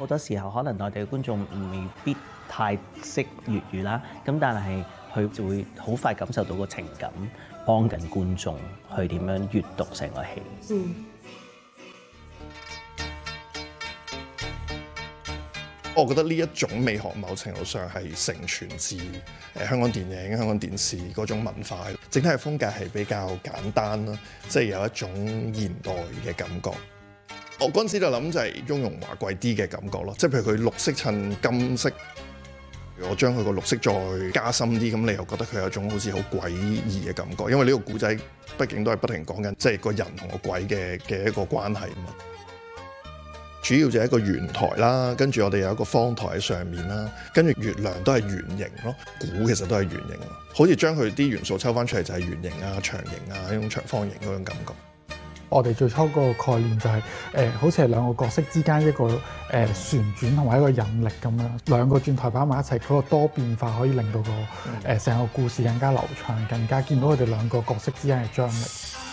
好多時候可能內地嘅觀眾未必太識粵語啦，咁但係佢就會好快感受到個情感，幫緊觀眾去點樣閱讀成個戲。 我覺得呢一種美學某程度上係承傳自香港電影、香港電視嗰種文化，整體嘅風格係比較簡單啦，即係有一種現代嘅感覺。我嗰陣時就諗就係雍容華貴啲嘅感覺咯，即係譬如佢綠色襯金色，我將佢個綠色再加深啲，咁你又覺得佢有一種好似好詭異嘅感覺，因為呢個古仔畢竟都係不停講緊即係個人同個鬼嘅一個關係啊嘛。主要就係一個圓台啦，跟住我哋有一個方台喺上面啦，跟住月亮都係圓形咯，鼓其實都係圓形，好似將佢啲元素抽翻出嚟就係圓形啊、長形啊、呢種長方形嗰種感覺。 我哋最初個概念就係好似係兩個角色之間一個旋轉同埋一個引力咁樣，兩個轉台擺埋一齊，嗰個多變化可以令到個成個故事更加流暢，更加見到佢哋兩個角色之間嘅張力。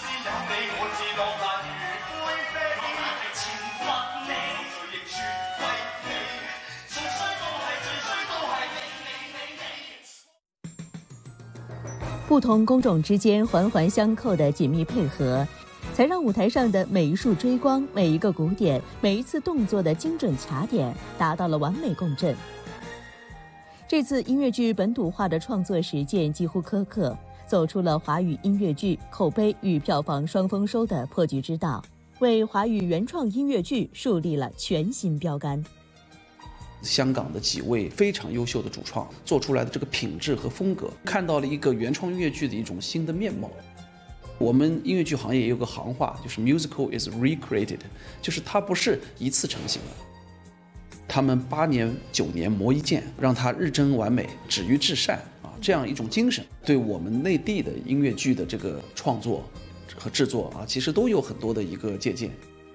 不同工种之间环环相扣的紧密配合，才让舞台上的每一束追光、每一个鼓点、每一次动作的精准卡点达到了完美共振。这次音乐剧本土化的创作实践几乎苛刻，走出了华语音乐剧口碑与票房双丰收的破局之道，为华语原创音乐剧树立了全新标杆。 香港的几位非常优秀的主创做出来的这个品质和风格，看到了一个原创音乐剧的一种新的面貌。我们音乐剧行业也有个行话，就是 musical is recreated， 就是它不是一次成型的，他们8年9年磨一剑，让它日臻完美，止于至善啊，这样一种精神，对我们内地的音乐剧的这个创作和制作啊，其实都有很多的一个借鉴。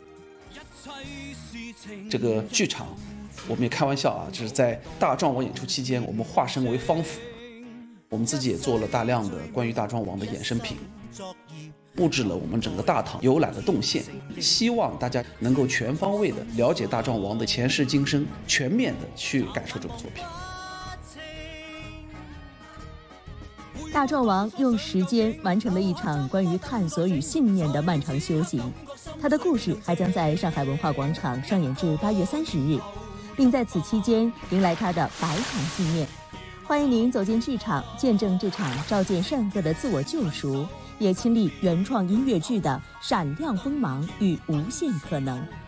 这个剧场。我们也开玩笑啊，就是在大壮王演出期间，我们化身为方府，我们自己也做了大量的关于大壮王的衍生品，布置了我们整个大堂游览的动线，希望大家能够全方位的了解大壮王的前世今生，全面的去感受这个作品。 大壮王用时间完成了一场关于探索与信念的漫长修行，他的故事还将在上海文化广场上演至8月30日。并在此期间迎来他的100场纪念。欢迎您走进剧场，见证这场照见善恶的自我救赎，也亲历原创音乐剧的闪亮锋芒与无限可能。